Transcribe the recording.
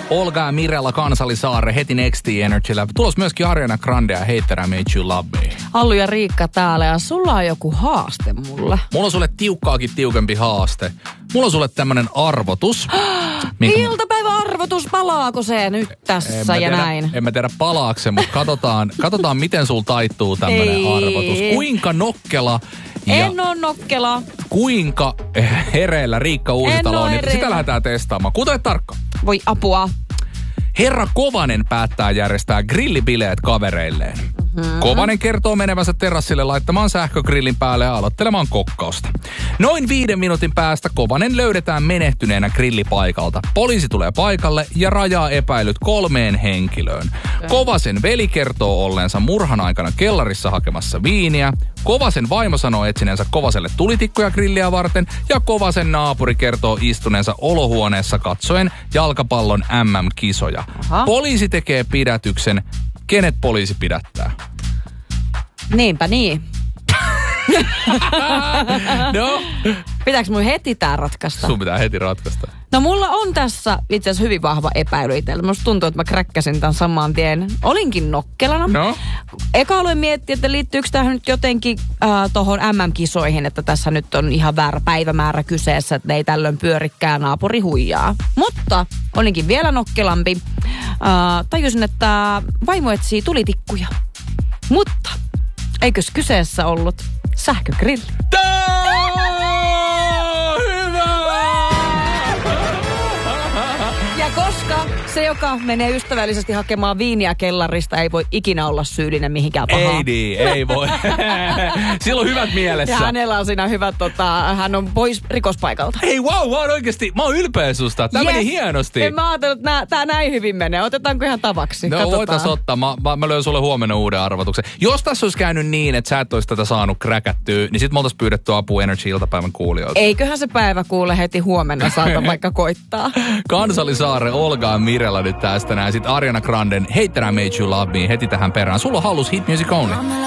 Olga ja Mirella Kansallisaare heti Nexti Energyllä. Tulos myöskin Ariana Grande ja Hater I Made You Love Me. Allu ja Riikka täällä ja sulla on joku haaste mulle. Mulla on sulle tiukkaakin tiukempi haaste. Mulla on sulle tämmönen arvotus. Iltapäiväarvotus, palaako se nyt tässä ja näin? En mä tiedä palaako se, mutta katsotaan miten sul taittuu tämmönen arvotus. Kuinka nokkela en oo nokkela. Kuinka hereillä Riikka Uusitalo on, niin sitä lähdetään testaamaan. Kuuntele tarkka. Voi apua. Herra Kovanen päättää järjestää grillibileet kavereilleen. Kovanen kertoo menevänsä terassille laittamaan sähkögrillin päälle ja aloittelemaan kokkausta. Noin 5 minuutin päästä Kovanen löydetään menehtyneenä grillipaikalta. Poliisi tulee paikalle ja rajaa epäilyt 3 henkilöön. Kovasen veli kertoo olleensa murhan aikana kellarissa hakemassa viiniä. Kovasen vaimo sanoo etsineensä Kovaselle tulitikkuja grilliä varten ja Kovasen naapuri kertoo istuneensa olohuoneessa katsoen jalkapallon MM-kisoja. Aha. Poliisi tekee pidätyksen. Kenet poliisi pidättää? Niinpä niin. No? Pitääkö mun heti tää ratkaista? Sun pitää heti ratkaista. No mulla on tässä itse asiassa hyvin vahva epäily itsellä. Musta tuntuu, että mä kräkkäsin tämän saman tien. Olinkin nokkelana. No? Eka aloin miettiä, että liittyykö tähän nyt jotenkin tohon MM-kisoihin, että tässä nyt on ihan väärä päivämäärä kyseessä, että ne ei tällöin pyörikään naapuri huijaa. Mutta olinkin vielä nokkelampi. Tajusin, että vaimo etsii tulitikkuja. Mutta eikös kyseessä ollut sähkögrilli? Ja koska se, joka menee ystävällisesti hakemaan viiniä kellarista, ei voi ikinä olla syyllinen mihinkään pahaan. Ei niin, ei voi. Sillä on hyvät mielessä. Ja hänellä on siinä hyvät, hän on pois rikospaikalta. Hei, wow, mä oon ylpeä susta. Tämä meni hienosti. En mä ajatellut, että tää näin hyvin menee. Otetaanko ihan tavaksi? No voitais ottaa. Mä löyn sulle huomenna uuden arvotuksen. Jos tässä olisi käynyt niin, että sä et olisi tätä saanut kräkättyä, niin sit me oltais pyydetty apua Energy-iltapäivän kuulijoilta. Eiköhän se päivä kuule heti huomenna saata vaikka koittaa. Kansallisaare, Olga ja Mirella nyt tästä näin. Sitten Ariana Granden Hater I Made You Love Me heti tähän perään. Sulla on hallus Hit Music Only.